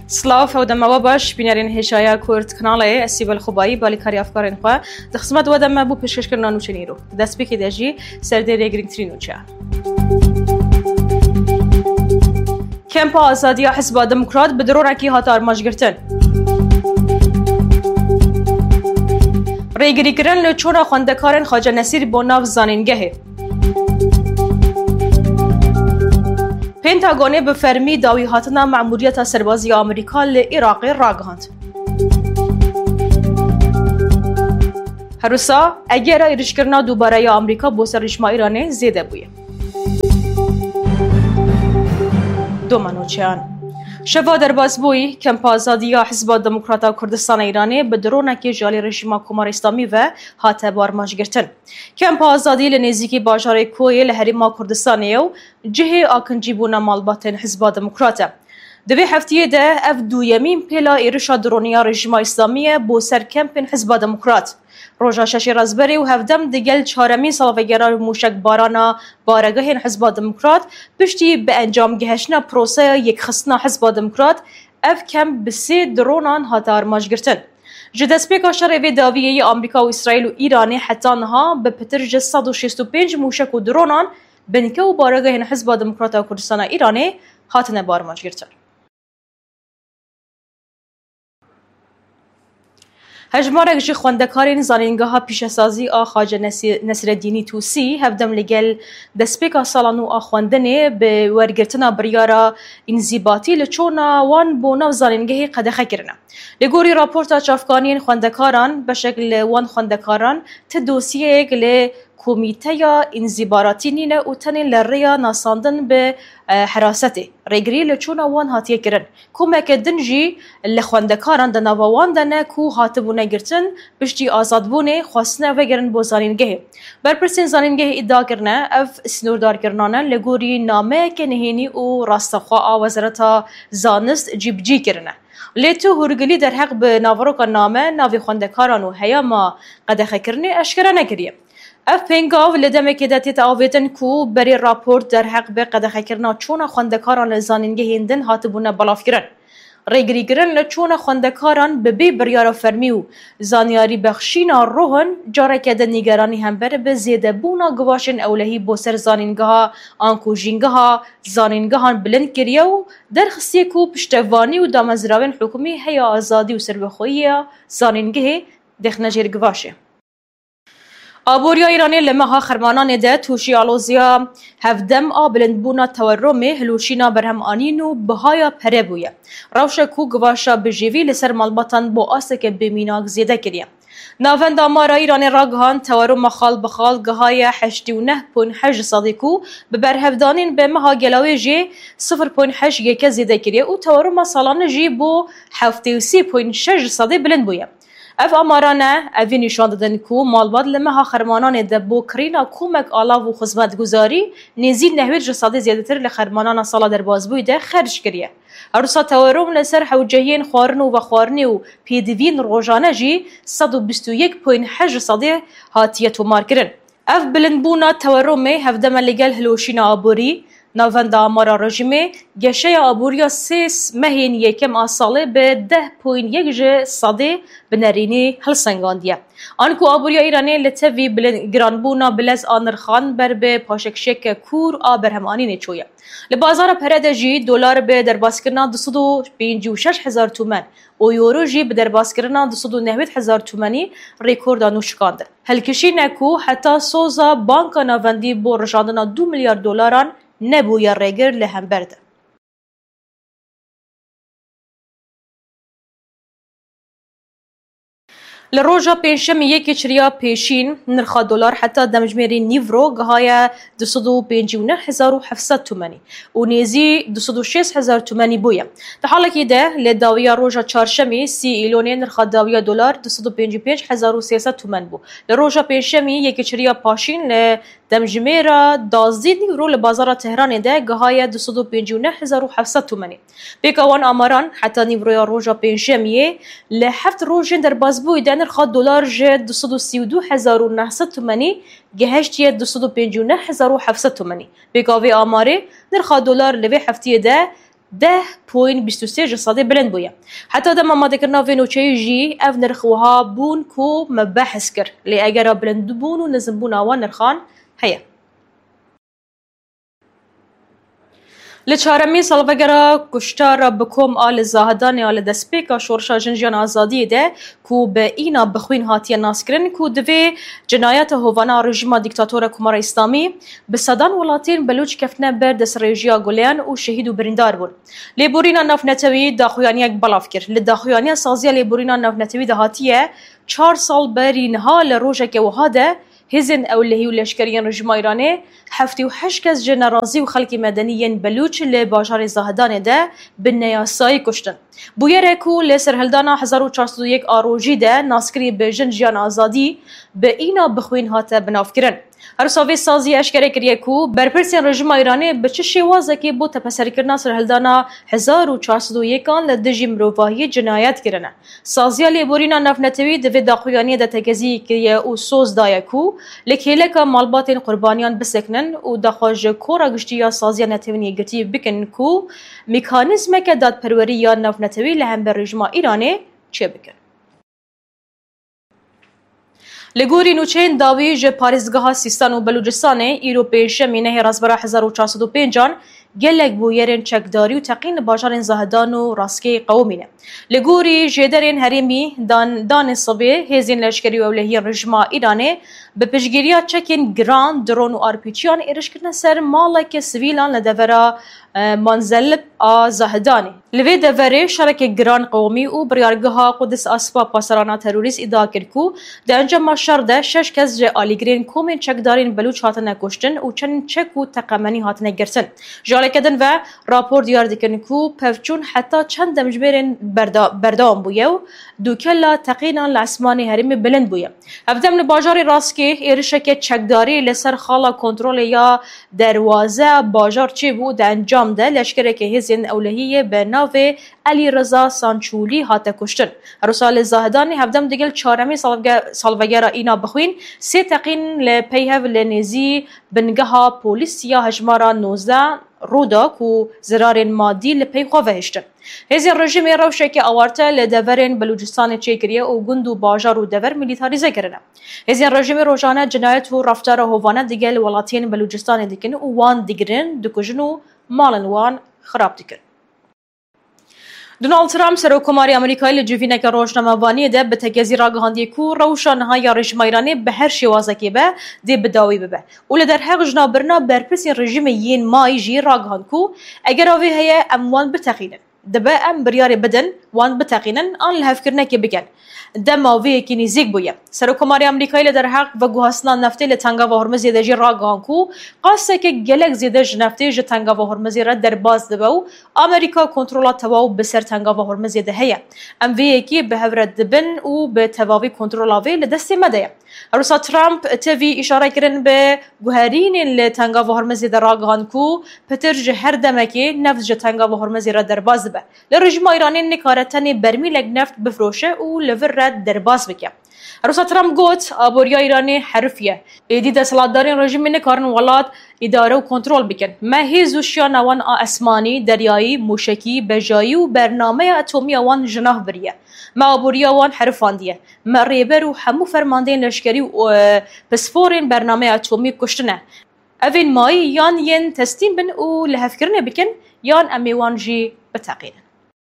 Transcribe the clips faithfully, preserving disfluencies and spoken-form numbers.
سلاف و دم باش بینرین هشایا کرد کاناله اسیبل خوبایی بالی کاری افکارین خوا دخسمت و دم بو پیشکش کردن نوچنی رو دست بکی دجی سردری گرینگ تری نوچه کمپ آزادی حزب دموکرات بدرون کی هات آرماج گرتن ریگری کردن لچونا خواندکارن خواجه نصیر با ناو زانینگهه پنتاگون به فرمی داوی هاتنا مأموریت سربازی آمریکا لعراق راگهاند. هروسا اگر ایرشکرنا دوباره آمریکا با سرشما ایران زیده بویه. دو منوچیان شوا در بازبوی کمپ آزادی حزب دموکرات کردستان ایرانی به درونکی جالی رژیم کمار اسلامی و هاته بارماج گرتن. کمپ آزادی لنزیکی باجار کوی لحریم کردستانی و جهه آکنجی بونا مالباتن حزب دموکرات. دوی هفته ده اف دویمین پیلا ایرشا درونیا رژیم اسلامی بو سر کمپ حزب دموکرات. روژا ششی رازبری و هفدم دیگل چهارمین سالوگرار موشک بارانا بارگاه حزب دموکرات پشتی به انجام گهشنا پروسه یک خصنا حزب دموکرات اف کم بسی درونان هات آرماج گرتن. جدسپیک آشار اوی داویه آمریکا و اسرائیل و ایرانی حتی نها به پتر صد و شصت و پنج موشک و درونان بنکه و بارگاه حزب دموکرات و کردستان ایرانی هاتن بارماج گرتن. هجمارک جی خواندکارین زانینگاه پیشسازی آ خواجه نصیرالدینی توسی هفدم لگل دسپیکا سالانو آ خواندنه به ورگرتنا بریارا انزیباتی لچونا وان بونا زانینگاهی قدخه کرنه. لگوری راپورتا چافکانین خواندکاران به شکل وان خواندکاران تدوسیه اگل کمیته یا انزیباراتی نینه و تنین لریا ناساندن به حراسته ریگری لچونا وان هاتیه کرن کمک دنجی لخواندکاران دناوان دنه کو هاتبونه گرتن بشتی آزادبونه خواستنه و گرن بو زانینگه برپرسین زانینگه ادعا کرنه اف سنوردار کرنانه لگوری نامه که نهینی و راستخواه وزارتا زانست جیب جی کرنه لیتو هرگلی در حق به ناوروکا نامه ناوی خواندکاران و هیاما قدخه کرنه اشکره نکریه اف پنگاو لدمه که دتیت آویدن کو بری راپورت در حق به قدخه کرنا چون خواندکاران زانینگه هندن هاتبونه بلاف کرن. ریگری کرن لچون خواندکاران به بی بریار فرمی و زانیاری بخشینا روحن جاره که ده نیگرانی هم بره به زیده بونا گواشن اولهی بوسر زانینگه ها آنکو جینگه ها زانینگه ها بلند کریه و در خصیه کو پشتوانی و دامزراوین حکومی هیا آزادی و سربخویی زانینگه دخنجیر گواشه. آبوریا ایرانی لمها خرمانان ده توشی آلوزیا هفدم آبلند بونا تورمی هلوشینا برهم آنینو بهایا پره بویه. روش کو گواشا بجیوی لسر مالباتان با آسک بمیناک زیده کریم. ناوند آمارا ایرانی راگهان تورم خال بخال گهای هشت و نه پوین هشت صدیکو به برهفدانین به مها گلاوی جی صفر پوین هشت یک زیده کریه و تورم سالانه جی بو هفت و سی پوین شش صدی بلند بویه. اف امارانه اوی نشان دادن کو مالبات لمها خرمانان دبو کرینا کومک آلاو و خدمت گزاری نزید نهوید جسادی زیادتر لخرمانان سالا در بازبوی ده خرج کریه. هرسا تورم لسر حوجهین خوارنو و خوارنی و پیدوین روزانه جی صد و بیست و یک پوین هشت صدی هاتیه تومار کرن. اف بلندبونا تورم هفدم لگل هلوشینا آبوری ناوند آمارا رژیمه گشه آبوریا سیس مهین یکم آساله به ده پوین یک جه صده بنرینی هلسنگاندیه. آنکو آبوریا ایرانی لطوی بلند گرانبونا بلز آنرخان بر به پاشکشک کور آبر همانی نچویه. لبازار پرده جی دلار به درباس کرنا دوصد و پنجاه و شش هزار تومان و یورو جی به درباس کرنا دوصد و نود هزار تومانی ریکورد نوشکانده. هلکشی نکو حتی سوزا بانک ناوندی بو رشاندنا دو میلیارد دلاران نبویا ریگر لهم برده. لروجا پنجشنبه یکی چریا پیشین نرخ دلار حتی دمجمری نیورو گهای دوصد و پنجاه و نه هزار و هفتصد تومانی و نیزی دوصد و شش هزار تومانی بویه. در حالی که ده لداویا روجا چهارشنبه سی ایلونی نرخ داویا دلار دوصد و پنجاه و پنج هزار و سیصد تومان بو. لروجا پنجشنبه یکی چریا پاشین ل دمجمری دوازده نیورو لبازار تهران ده گهای دوصد و پنجاه و نه هزار و هفتصد تومانی. بیکوان آماران حتی نیورویا روجا پنجشنبه لهفت روزن در بازبوی ده نرخ دلار جه دوصد و سی و دو هزار و نهصد تومانی گهشتیه دوصد و پنجاه و نه هزار و هفتصد تومانی. بیکاوی آماره نرخ دلار لوی هفته ده ده بوین بیست و سه جسادی بلند بویه. حتی دم آماده کرنا و نوچه جی اف نرخوها بون کو مبحث کر لی اگر بلند بون و نزم بون آوان نرخان هیا. لچارمی سالوگرا کشتار بکم آل زاهدان آل دسپیکا شورشا جنجان آزادی ده کو به اینا بخوین هاتی ناسکرین کو دوی جنایت هوانا رژیم دیکتاتور کمار اسلامی به صدان ولاتین بلوچ کفنه بر دس رژیا گولیان و شهید و بریندار بون. لیبورینا ناف نتوی داخویانی یک بلاف کر. لداخویانی سازی لیبورینا ناف نتوی دهاتیه چهار سال بری نها لروجه که وهاده هزن أولهي واللشكريين رجيم إيراني حفتي وحش كز جنرازي وخلقي مدنيين بلوچ لباجار زاهدان ده بالنياساي كشتن. بويركو لسر هلدانا هزار و چهارصد و یک آروجي ده ناسكري بجن جيان آزادي بإينا بخوين هاته بنافكرن. هرساوی سازی اشکره کریه کو برپرسین رژیم ایرانی به چه شیوازه که بو تپسری کرنا سر هلدانا هزار و چهارصد و یک آن لدجی مروفاهی جنایت کرنه. سازی لیبورینا نفنتوی دوی داخویانی ده تگزی کریه و سوز دایه کو لکهله که مالباتین قربانیان بسکنن و دخواج کورا گشتی یا سازی نتوینی گرتی بکن کو میکانیزمه که داد پروری یا نفنتوی لهم بر رژیم ایرانی چه بکن. لگوری نوچین داوی ج پاریزگاه سیستان و بلوچستان ایرو پیش مینه رازبرا هزار و چهارصد و پنج گلک بویرن چکداری و تقین باجارن زاهدان و راسکی قومینه. لگوری جدرین هریمی دان دان صبی هزین لشکری و اولهی رژیم ایرانی به پشگیریا چکین گران درون و آرپیچیان ایرش کردن سر مالک سویلان لدورا منزل زاهدانی. لوی دوره شرک گران قومی و بریارگاه قدس اسبا پاسرانا تروریست ادعا کرد کو در انجام شرده شش کس ج آلیگرین کومین چکدارین بلوچ هاتنه کشتن و چند چک و تقمنی هاتنه گرتن. جالکدن و راپور دیار دکن کو پفچون حتی چند دمجبرین بردا بردام بویه و دوکلا تقینا لعثمانی هرمی بلند بویه. افدم لباجاری راسکی ایرشک چکداری لسر خالا کنترل یا دروازه باجار چی بود انجام ده لشکره که هزین اولهیه به ناو علی رضا سانچولی هاته کشتن. رسال زاهدانی هفدم دیگل چهارمی سالوگرا اینا بخوین سه تقین لپیهو لنزی بنگها پولیسیا هجمارا نوزده رودا کو زرارین مادی لپی خواه هشتن. هزین رژیم روشه که آورته لدورین بلوچستان چیکریه و گند و باجار و دور میلیتاریزه کرنه. هزین رژیم روزانه جنایت و رفتار هوانه دیگل ولاتین بلوچستان دیکن و وان دیگرین دکوژن و مالن وان خراب دیکن. دونالد ترامپ سرۆکۆماری ئەمریکای لە جوڤینەکە ڕۆژنامەوانیەدا بە تەگەزی ڕاگەهاندیە کو ڕەوشانەهای رژیم ئیرانی بە هەر شێوازێکی بە دێ بداوی ببە و لە دەرهەق ژنابرنا بەرپرسی ڕژیمە یین مای ژی ڕاگەهاند کو ئەگەر ئەوێ هەیە ئەم وان بتەقینن دەبە ئەم بڕیارێ بدەن وان بتەقینن ئان لە هەفکردنێکی بگەن دە ماوەیەکی نزیک بووە سەرۆکۆماری ئەمریکای لە دەرهەق بە گوهستنان نەفتەی لە تەنگاڤە هۆرمزی دەژی ڕاگەهاند کو قاسێکی گەلێک زیێدە ji نەفتەی ji تەنگاڤە هۆرمزی رە دەرباز دەبە و ئەمریکا کۆنتڕۆڵا تەواو بەسەر تەنگاڤە هۆرمزیدا هەیە ئەم vêyekî bi hev re dibin û bi tevavî kontrola vê li destê me de ye. Rûsa Trump tevî îşare kirin bi guherînên li tengava hormezê de ragihand ku pitir ji her demekê neft ji tengava hormezê re derbas dibe. Li rejima Îranê nikare tenê bermîlek neft bifroşe û li vir re derbas bike. Rûsa Trump got aboriya Îranê herif ye. Êdî desthilatdarên rejimê nikarin welat îdare û kontrol bikin. Me hêz û şiyana wan a esmanî, deryayî, mûşekî, bejayî û bernameya atomîya wan ji nav biriye. Me aboriya wan herifandiye. Me rêber û hemû fermandeyên leşkerî û pisforên bernameya atomî kuştine. Evên mayî yan yên testîm bin û li hevkirinê bikin yan em ê wan jî biteqînin.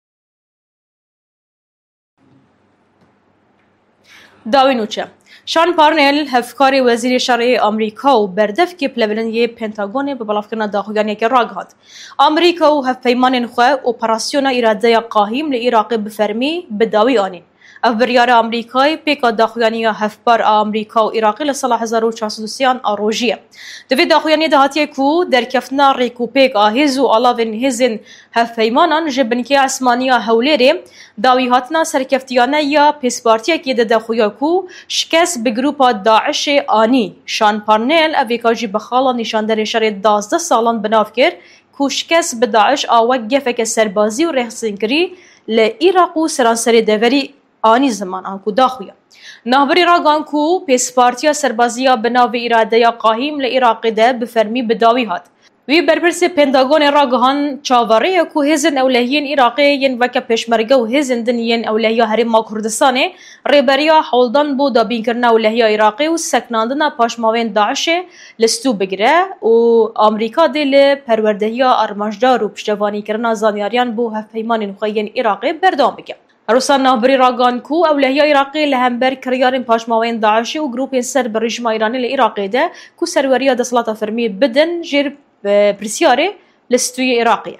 داوی نوچه شان پارنل هفکاری وزیر شرعی آمریکا و بردفکی پلویلنی پنتاگون به بلافکرنا داخوگانی که راگ هات. آمریکا و هفپیمان خواه اپراسیون ایراده قاهیم لعراق بفرمی بداوی آنی. اف بریار آمریکای پیکا داخوگانی هفبار آمریکا و عراقی لسال هزار و چهارصد و سی آروژیه. دوی داخوگانی دهاتی کو در کفنا ریکو پیک آهیز و علاوین هزین هفپیمانان جبنکی اسمانیا هولیری داوی هاتنا سرکفتیانه یا پیسپارتیه که ده داخویا کو شکست به گروپا داعش آنی. شان پارنل اویکاجی بخالا نشاندر شر دازده سالان بناف کرد کو شکست به داعش آوک گفک سربازی و رهسنگری لعراق و سرانسری دوری آنی زمان آنکو داخویا. نهبری راگان کو پیسپارتیا سربازیا بناو اراده یا قاهیم لعراق ده بفرمی بداوی هات. وی برپرسی پنتاگون را گهان چاوری کو هزن اولهیین عراقیین وک پشمرگه و هزن دنیین اولهیا هرم کردستان ریبریا حولدان بو دابین کرنا اولهیا عراقی و سکناندنا پاشماوین داعش لستو بگیره و آمریکا دل پروردهیا ارماجدار و پشتوانی کرنا زانیاریان بو هفهیمان نخوین عراقی بردام بگه. روسان نهبری راگان کو اولهیا عراقی لهمبر کریارین پاشماوین داعشی و گروپین سر بر رژیم ایرانی لعراقی ده کو سروریا دسالات فرمی بدن جر برسیاره لستوی عراقیه.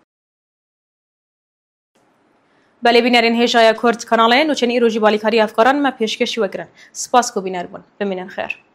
بله بینرین هجای کرد کانالین و چنین ایروجی بالیکاری افکاران ما پیشکشی وگرن. سپاس کو بینر بون. بمینن خیر.